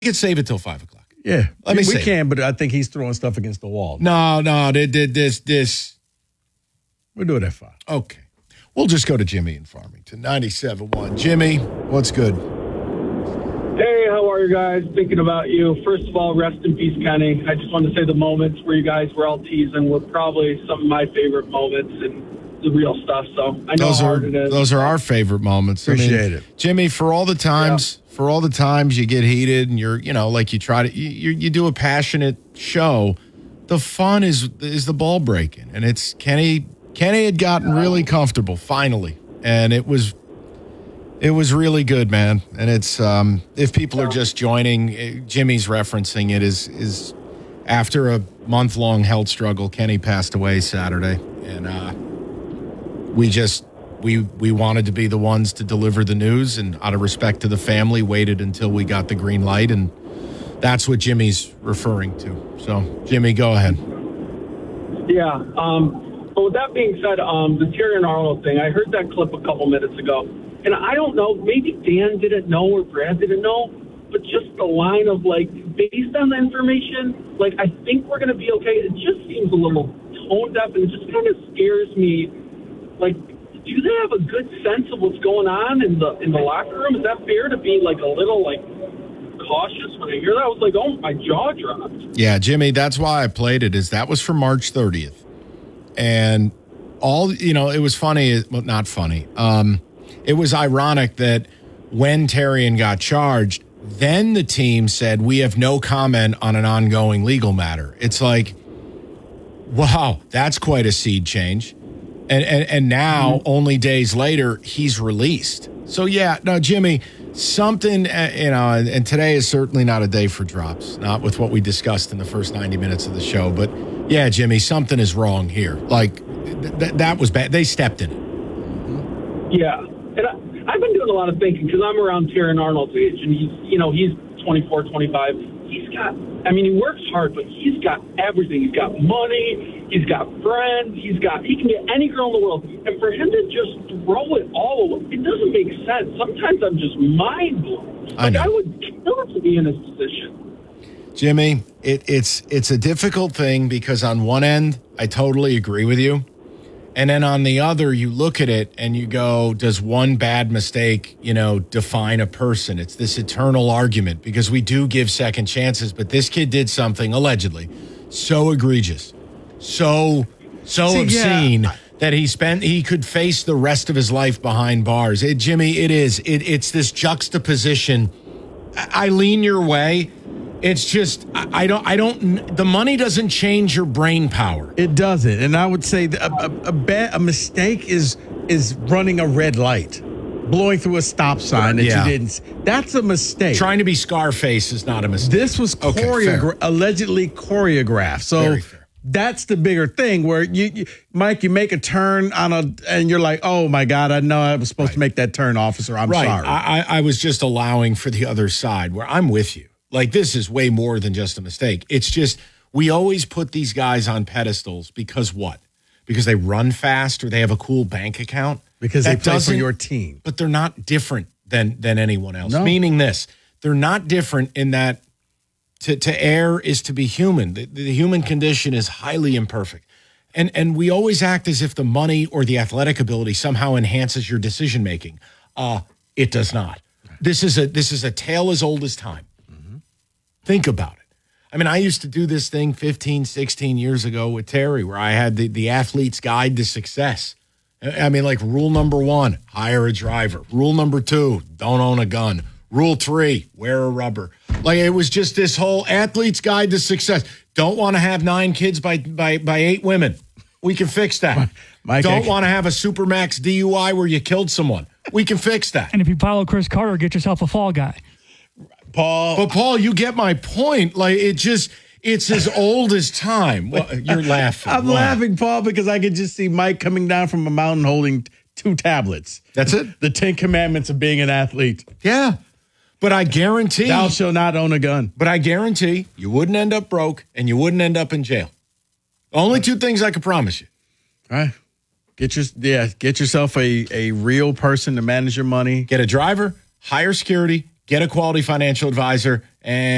could save it till 5 o'clock. Yeah, we can, but I think he's throwing stuff against the wall. No, this. We'll do it at 5. Okay. We'll just go to Jimmy in Farmington, 97.1. Jimmy, what's good? Hey, how are you guys? Thinking about you. First of all, rest in peace, Kenny. I just wanted to say the moments where you guys were all teasing were probably some of my favorite moments and the real stuff. So I know how hard it is. Those are our favorite moments. Appreciate it. Jimmy, for all the times you get heated and you're, like you try to, you do a passionate show, the fun is the ball breaking. And it's Kenny had gotten really comfortable finally. And it was really good, man. And it's if people are just joining, Jimmy's referencing it is after a month-long health struggle, Kenny passed away Saturday, and we wanted to be the ones to deliver the news, and out of respect to the family, waited until we got the green light, and that's what Jimmy's referring to. So, Jimmy, go ahead. Yeah. But with that being said, the Terrion Arnold thing, I heard that clip a couple minutes ago. And I don't know, maybe Dan didn't know or Brad didn't know, but just the line of, based on the information, I think we're going to be okay. It just seems a little tone deaf, and it just kind of scares me. Do they have a good sense of what's going on in the locker room? Is that fair to be, a little, cautious when I hear that? I was like, oh, my jaw dropped. Yeah, Jimmy, that's why I played it, that was for March 30th. And it was funny, well, not funny. It was ironic that when Terrion got charged, then the team said, we have no comment on an ongoing legal matter. It's like, wow, that's quite a seed change. And now, only days later, he's released. So, yeah, no, Jimmy, something, and today is certainly not a day for drops, not with what we discussed in the first 90 minutes of the show. But, yeah, Jimmy, something is wrong here. That was bad. They stepped in it. Yeah. And I've been doing a lot of thinking because I'm around Terrion Arnold's age, and he's 24, 25. He works hard, but he's got everything. He's got money. He's got friends. He can get any girl in the world. And for him to just throw it all away, it doesn't make sense. Sometimes I'm just mind blown. I know. I would kill to be in his position. Jimmy, it's a difficult thing because on one end, I totally agree with you. And then on the other, you look at it and you go, does one bad mistake, define a person? It's this eternal argument because we do give second chances, but this kid did something, allegedly, so egregious, so obscene that he could face the rest of his life behind bars. Jimmy, it's this juxtaposition. I lean your way. It's just, the money doesn't change your brain power. It doesn't. And I would say a mistake is running a red light, blowing through a stop sign that you didn't. That's a mistake. Trying to be Scarface is not a mistake. This was allegedly choreographed. So that's the bigger thing where Mike, you make a turn and you're like, oh my God, I know I was supposed to make that turn, officer. I'm sorry. I was just allowing for the other side where I'm with you. This is way more than just a mistake. It's just we always put these guys on pedestals because what? Because they run fast or they have a cool bank account? Because they play for your team. But they're not different than anyone else. No. Meaning this, they're not different in that to err is to be human. The human condition is highly imperfect. And we always act as if the money or the athletic ability somehow enhances your decision-making. It does not. This is a tale as old as time. Think about it. I used to do this thing 15, 16 years ago with Terry where I had the athlete's guide to success. Rule number 1, hire a driver. Rule number 2, don't own a gun. Rule 3, wear a rubber. It was just this whole athlete's guide to success. Don't want to have 9 kids by 8 women. We can fix that. Mike, don't want to have a supermax DUI where you killed someone. We can fix that. And if you follow Chris Carter, get yourself a fall guy. Paul, you get my point. It's as old as time. Well, you're laughing. I'm laughing, Paul, because I could just see Mike coming down from a mountain holding 2 tablets. That's it? The 10 commandments of being an athlete. Yeah. But I guarantee. Thou shalt not own a gun. But I guarantee you wouldn't end up broke and you wouldn't end up in jail. Only 2 things I can promise you. All right. Get yourself a real person to manage your money. Get a driver, hire security, get a quality financial advisor, and